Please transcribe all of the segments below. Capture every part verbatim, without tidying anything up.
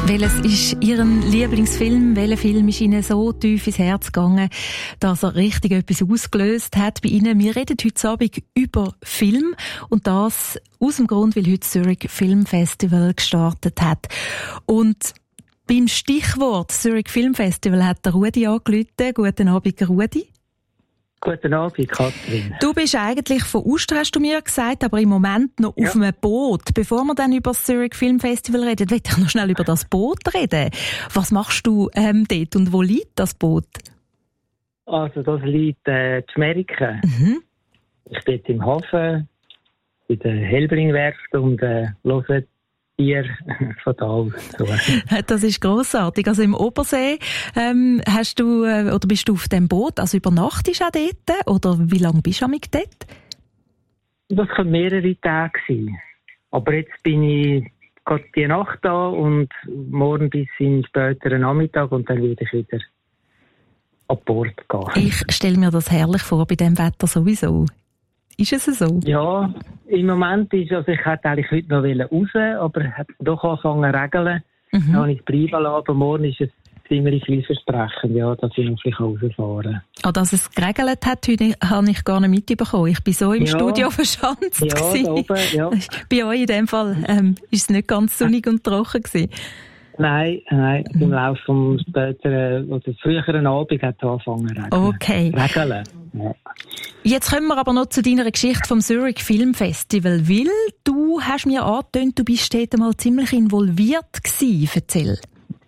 Welches ist Ihren Lieblingsfilm? Welcher Film ist Ihnen so tief ins Herz gegangen, dass er richtig etwas ausgelöst hat bei Ihnen? Wir reden heute Abend über Film und das aus dem Grund, weil heute das Zurich Film Festival gestartet hat. Und beim Stichwort Zurich Film Festival hat der Rudi angerufen. Guten Abend, Rudi. Guten Abend, Katrin. Du bist eigentlich von Uster, hast du mir gesagt, aber im Moment noch ja. auf einem Boot. Bevor wir dann über das Zurich Film Festival reden, will ich noch schnell über das Boot reden. Was machst du ähm, dort und wo liegt das Boot? Also das liegt äh, in Amerika. Mhm. Ich bin im Hafen, bei der Helbring-Werft und äh, höre Bier von da aus. Das ist grossartig. Also im Obersee ähm, hast du, äh, oder bist du auf dem Boot, also übernachtest du auch dort? Oder wie lange bist du mit dort? Das können mehrere Tage sein. Aber jetzt bin ich gerade die Nacht da und morgen bis in späteren Nachmittag und dann werde ich wieder an Bord gehen. Ich stelle mir das herrlich vor, bei diesem Wetter sowieso. Ist es so? Ja, im Moment ist, also ich hätte eigentlich heute noch raus, aber es hat doch angefangen zu regeln. Mhm. Dann habe ich es bleiben lassen, aber morgen ist es ziemlich vielversprechend, ja, dass ich noch vielleicht rausfahren kann. Oh, dass es geregelt hat, heute habe ich gar nicht mitbekommen. Ich war so im ja. Studio verschanzt. Ja, da oben, ja. Bei euch in dem Fall ähm, ist es nicht ganz sonnig und trocken gewesen. Nein, nein, mhm. im Laufe vom späteren oder früheren Abend hat es angefangen zu regeln. Okay. Regeln. Ja. Jetzt kommen wir aber noch zu deiner Geschichte vom Zurich Film Festival, weil du hast mir angetönt, du bist dort mal ziemlich involviert gewesen. Erzähl.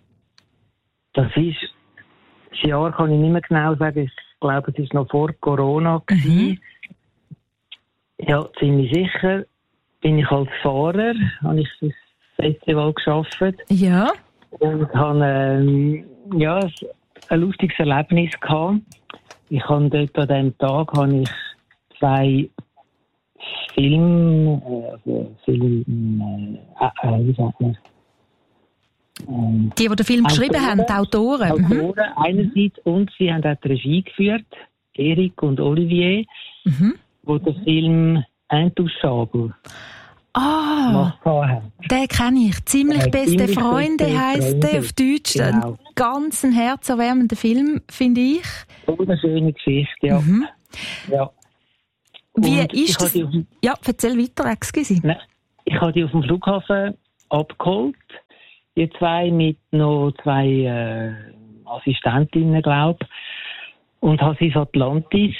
Das ist, das Jahr kann ich nicht mehr genau sagen, ich glaube, es war noch vor Corona gewesen. Mhm. Ja, ziemlich sicher bin ich als Fahrer, habe ich das Festival gearbeitet. Ja. Und habe ähm, ja, ein lustiges Erlebnis gehabt. Ich habe dort an diesem Tag habe ich zwei Filme, also Film, äh, äh, wie sagt man? Ähm, die, die den Film Autoren, geschrieben haben, die Autoren. Autoren mhm. einerseits, und sie haben auch die Regie geführt, Eric und Olivier, mhm. wo der Film Intouchable Ah, den kenne ich. Ziemlich ja, beste ziemlich Freunde beste heisst Freunde. Der auf Deutsch. Genau. Ein ganz ein herzerwärmender Film, finde ich. So eine schöne Geschichte, ja. Mhm. ja. Wie und ist das? Auf, ja, erzähl weiter, excuse. Nein, ich habe die auf dem Flughafen abgeholt. Die zwei mit noch zwei äh, Assistentinnen, glaube ich. Und habe sie ins Atlantis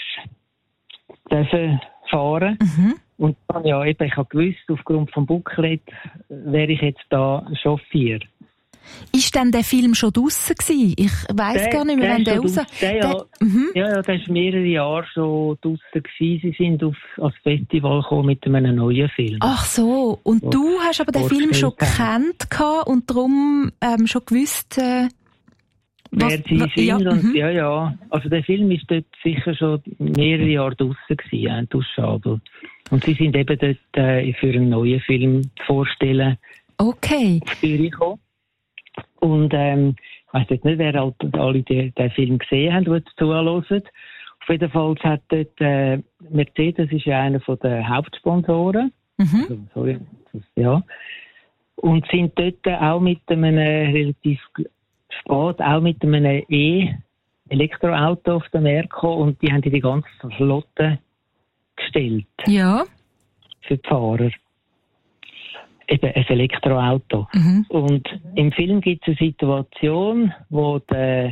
dürfen fahren. Mhm. Und dann, ja, eben, ich habe gewusst, aufgrund vom Booklet wäre ich jetzt da Chauffeur. Ist denn der Film schon draussen gewesen? Ich weiss gar nicht mehr, wann der raus... Der, ja, der, mhm. ja, ja, der war mehrere Jahre schon draussen gewesen. Sie sind auf das Festival gekommen mit einem neuen Film. Ach so, und und du hast aber den Film schon gekannt und darum ähm, schon gewusst... Äh, wer was, sie was, sind ja. und Mhm. ja, ja. Also der Film ist dort sicher schon mehrere Jahre draussen gewesen, Intouchable. Und sie sind eben dort äh, für einen neuen Film zu vorstellen. Okay. Auf Zürich gekommen. Und ähm, ich weiss jetzt nicht, wer halt alle den, den Film gesehen haben, die zuhören. Auf jeden Fall hat dort äh, Mercedes ist ja einer der Hauptsponsoren. Mhm. Also, sorry, ja. Und sind dort auch mit einem relativ spät auch mit einem E-Elektroauto auf den Markt gekommen und die haben die ganze Flotte gestellt. Ja. Für die Fahrer. Eben ein Elektroauto. Mhm. Und im Film gibt es eine Situation, wo der,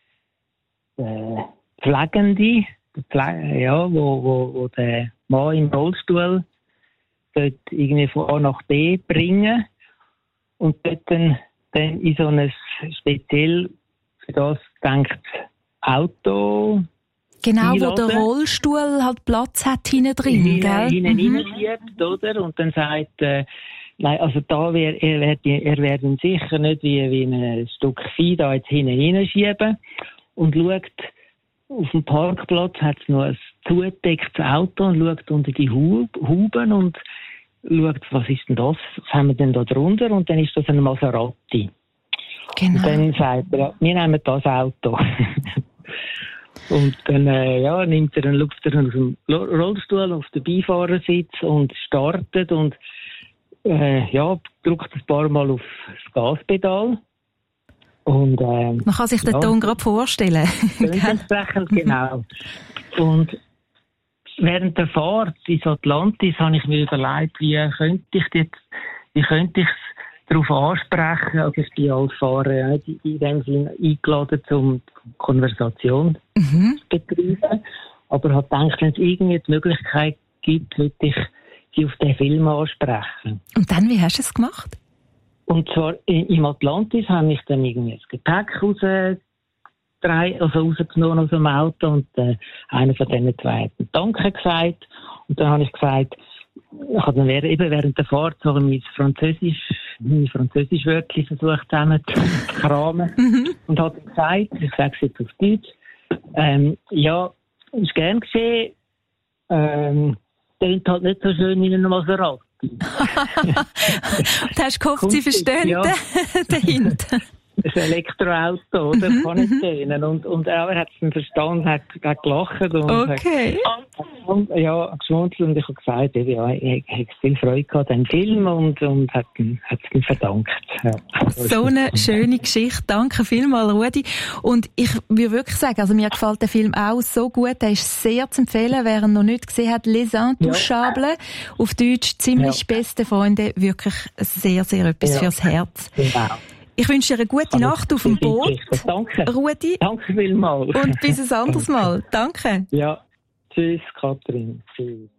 der Pflegende, der Pfle- ja, wo, wo, wo der Mann im Rollstuhl dort irgendwie von A nach B bringen und dort dann, dann in so ein speziell für das gedacht Auto. Genau, wo der Rollstuhl halt Platz hat hinten drin, Hine, gell? Hinten mhm. reinschiebt, oder? Und dann sagt, äh, nein, also da wär, er wird er werd sicher nicht wie, wie ein Stück Vieh da jetzt hinten reinschieben. Und schaut, auf dem Parkplatz hat es noch ein zugedecktes Auto und schaut unter die Hub, Huben und schaut, was ist denn das? Was haben wir denn da drunter? Und dann ist das ein Maserati. Genau. Und dann sagt er, wir nehmen das Auto. Und dann äh, ja, nimmt er, dann schaut er aus dem Rollstuhl auf den Beifahrersitz und startet und äh, ja, drückt ein paar Mal auf das Gaspedal. Und, ähm, Man kann sich den ja, Ton gerade vorstellen. Entsprechend, genau. Und während der Fahrt ins Atlantis habe ich mir überlegt, wie könnte ich jetzt, wie könnte ich es darauf ansprechen. Also ich bin als Fahrer in dem Sinne eingeladen, um Konversation mhm. zu betreiben. Aber habe gedacht, wenn es irgendwie die Möglichkeit gibt, würde ich sie auf den Film ansprechen. Und dann, wie hast du es gemacht? Und zwar im Atlantis habe ich dann irgendwie das Gepäck rausgetragen, also rausgenommen aus dem Auto und äh, einer von diesen zwei hat Danke gesagt. Und dann habe ich gesagt, ich habe dann eben während der Fahrt so mein Französisch, meine Französisch-Wörtchen versucht zusammen zu kramen. Mhm. Und habe dann gesagt, ich sage es jetzt auf Deutsch, ähm, ja, ist gern geschehen, ähm, klingt halt nicht so schön in einem Maserati. Du hast gehofft, sie verstehen ja. dahinter. Das ist ein Elektroauto, oder? Mhm, kann nicht tönen. Und, und er hat es dann verstanden, hat, hat gelacht und okay. hat, ja, geschmunzelt und ich habe gesagt, ja, ich habe viel Freude gehabt an dem Film und, und hat es ihm verdankt. Ja. So eine schöne Geschichte. Danke vielmals, Rudi. Und ich würde wirklich sagen, also mir gefällt der Film auch so gut, der ist sehr zu empfehlen, wer ihn noch nicht gesehen hat, Les Intouchables, ja. Auf Deutsch ziemlich ja. beste Freunde, wirklich sehr, sehr etwas ja. fürs Herz. Genau. Ich wünsche dir eine gute Kann Nacht auf dem Boot. Danke. Rudi. Danke vielmals. Und bis ein anderes Mal. Danke. Ja. Tschüss, Katrin. Tschüss.